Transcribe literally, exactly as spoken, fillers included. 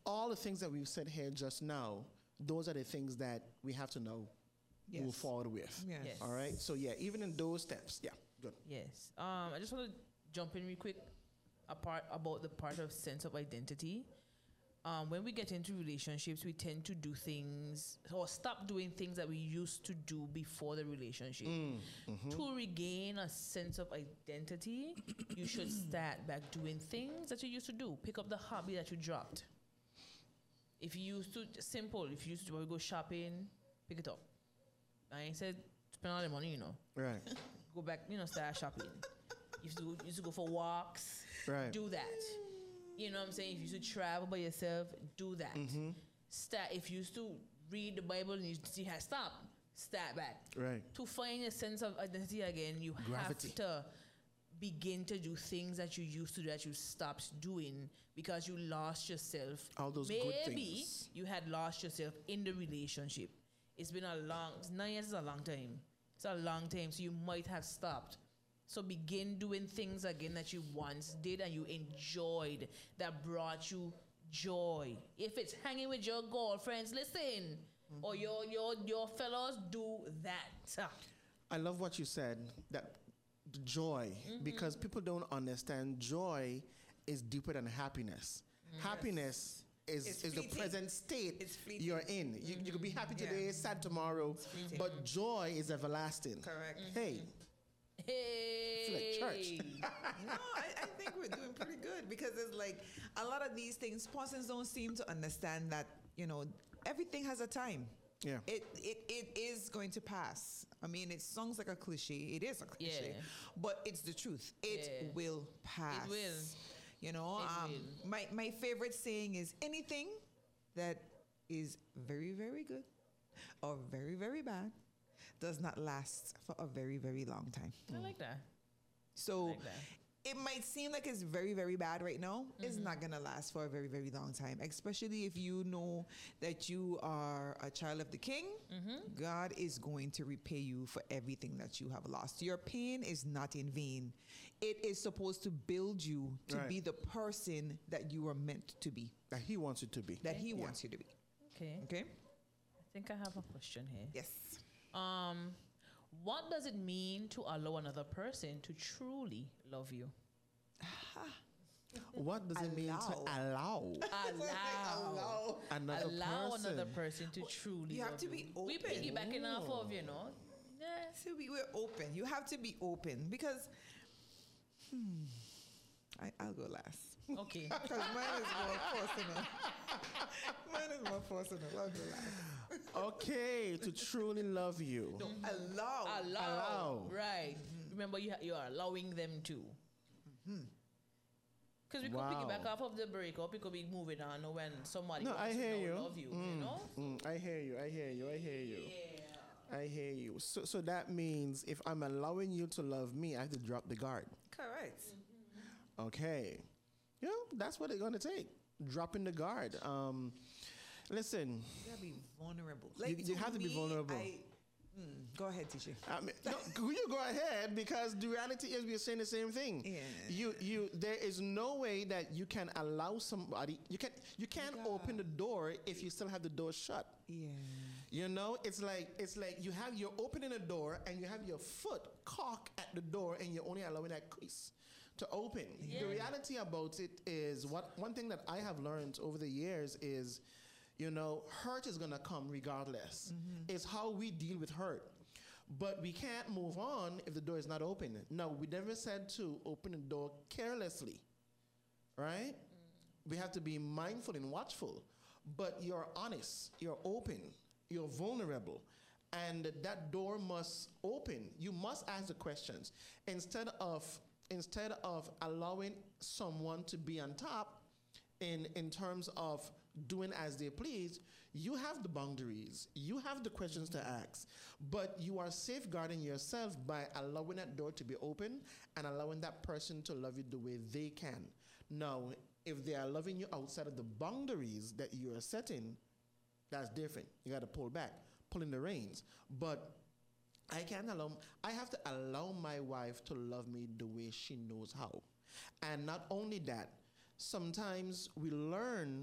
all the things that we've said here just now, those are the things that we have to know, Yes. move forward with. Yes. Yes. All right. So yeah, even in those steps, yeah, good. Yes. Um, I just want to jump in real quick apart about the part of sense of identity. Um, when we get into relationships, we tend to do things or stop doing things that we used to do before the relationship. Mm, mm-hmm. To regain a sense of identity, you should start back doing things that you used to do. Pick up the hobby that you dropped. If you used to, simple, if you used to go shopping, pick it up. I ain't said spend all the money, you know. Right. Go back, you know, start shopping. You used to go, you used to go for walks. Right. Do that. You know what I'm saying? If you used to travel by yourself, do that. Mm-hmm. Start. If you used to read the Bible and you see how stop, start back. Right. To find a sense of identity again, you Gravity. have to begin to do things that you used to do that you stopped doing because you lost yourself. All those Maybe good things. you had lost yourself in the relationship. It's been a long, nine years is a long time. It's a long time, so you might have stopped. So begin doing things again that you once did and you enjoyed, that brought you joy. If it's hanging with your girlfriends, listen. Mm-hmm. Or your, your, your fellows, do that. I love what you said, that the joy, Mm-hmm. because people don't understand joy is deeper than happiness. Mm. Happiness is, It's is the fleeting. present state It's fleeting. you're in. You, you could be happy today, Yeah. sad tomorrow, fleeting. but joy is everlasting. Correct. Hey, Hey. feel like church. No, I, I think we're doing pretty good because it's like a lot of these things, persons don't seem to understand that, you know, everything has a time. Yeah. It, it it is going to pass. I mean, it sounds like a cliche. It is a cliche. Yeah. But it's the truth. It Yeah. will pass. It will. You know, It um, will. my, my favorite saying is anything that is very, very good or very, very bad does not last for a very, very long time. I like that. So Like that. it might seem like it's very, very bad right now. It's not going to last for a very, very long time, especially if you know that you are a child of the King. God is going to repay you for everything that you have lost. Your pain is not in vain. It is supposed to build you to Right. be the person that you are meant to be, That he wants you to be. that He wants you to be. Okay. Okay? I think I have a question here. Yes. Um, what does it mean to allow another person to truly love you? What does it mean to allow Allow. another allow person? another person to truly You have love to be you. We open. piggybacking off of, you know. Yeah. So we, we're open. You have to be open because, hmm, I, I'll go last. Okay. Because mine is more personal. Mine is more personal. I'll go last. Okay, to truly love you. No, allow. Allow. Allow. Right. Remember, you ha- you are allowing them to. Because we Wow. could piggyback off of the breakup. We could be moving on when somebody No, wants I to hear now you. love you. You Mm, know. mm, I hear you. I hear you. I hear you. Yeah. I hear you. So, so that means if I'm allowing you to love me, I have to drop the guard. Correct. Okay. You know, that's what it's going to take. Dropping the guard. Um, listen, You gotta be vulnerable. you have to be me, vulnerable. I, mm, go ahead, teacher. I mean, no, you go ahead because the reality is we're saying the same thing. Yeah. You, you, there is no way that you can allow somebody. You can, you can't Yeah. open the door if you still have the door shut. Yeah. You know, it's like it's like you have you're opening a door and you have your foot cock at the door and you're only allowing that crease to open. Yeah. The reality about it is what one thing that I have learned over the years is, you know, hurt is gonna come regardless. It's how we deal with hurt. But we can't move on if the door is not open. No, we never said to open the door carelessly, right? We have to be mindful and watchful. But you're honest, you're open, you're vulnerable, and that door must open. You must ask the questions instead of instead of allowing someone to be on top. In, in terms of doing as they please, you have the boundaries, you have the questions to ask, but you are safeguarding yourself by allowing that door to be open and allowing that person to love you the way they can. Now, if they are loving you outside of the boundaries that you are setting, that's different. You got to pull back, pull in the reins. But I can't allow, I have to allow my wife to love me the way she knows how. And not only that, sometimes we learn